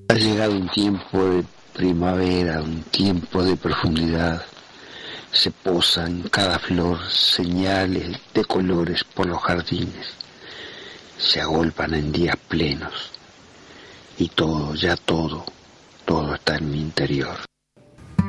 Ha llegado un tiempo de primavera, un tiempo de profundidad. Se posan cada flor señales de colores por los jardines. Se agolpan en días plenos. Y todo, ya todo está en mi interior.